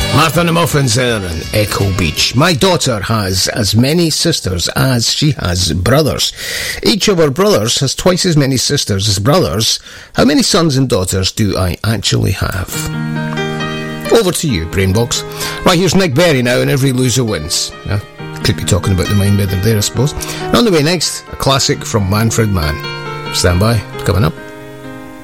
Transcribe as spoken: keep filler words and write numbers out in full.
Martha and the Muffins there in Echo Beach. My daughter has as many sisters as she has brothers. Each of her brothers has twice as many sisters as brothers. How many sons and daughters do I actually have? Over to you, Brainbox. Right, here's Nick Berry now, and Every Loser Wins. Yeah, could be talking about the mind better there, I suppose. And on the way next, a classic from Manfred Mann. Stand by, coming up.